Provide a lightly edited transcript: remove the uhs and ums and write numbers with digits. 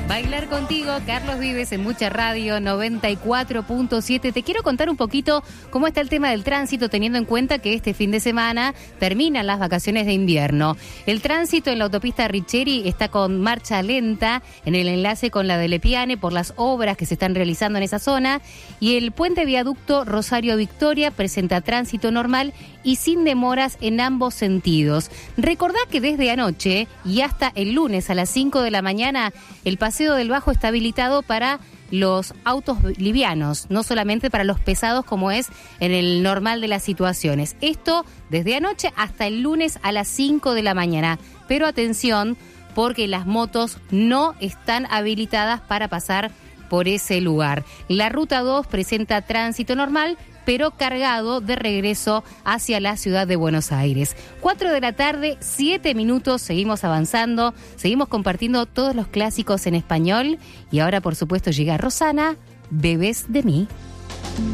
Bailar contigo, Carlos Vives en Mucha Radio 94.7. Te quiero contar un poquito cómo está el tema del tránsito, teniendo en cuenta que este fin de semana terminan las vacaciones de invierno. El tránsito en la autopista Richeri está con marcha lenta en el enlace con la de Lepiane por las obras que se están realizando en esa zona, y el puente viaducto Rosario Victoria presenta tránsito normal y sin demoras en ambos sentidos. Recordá que desde anoche y hasta el lunes a las 5 de la mañana el Paseo del Bajo está habilitado para los autos livianos, no solamente para los pesados como es en el normal de las situaciones. Esto desde anoche hasta el lunes a las 5 de la mañana. Pero atención, porque las motos no están habilitadas para pasar por ese lugar. La Ruta 2 presenta tránsito normal, pero cargado de regreso hacia la ciudad de Buenos Aires. 4 de la tarde, 7 minutos, seguimos avanzando, seguimos compartiendo todos los clásicos en español, y ahora por supuesto llega Rosana, Bebés de mí.